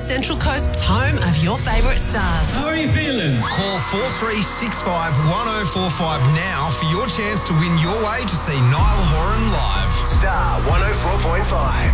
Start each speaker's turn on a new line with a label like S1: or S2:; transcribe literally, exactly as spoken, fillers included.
S1: Central Coast's home of your favourite stars.
S2: How are you feeling?
S3: Call four three six five one oh four five now for your chance to win your way to see Niall Horan live.
S4: Star one oh four point five.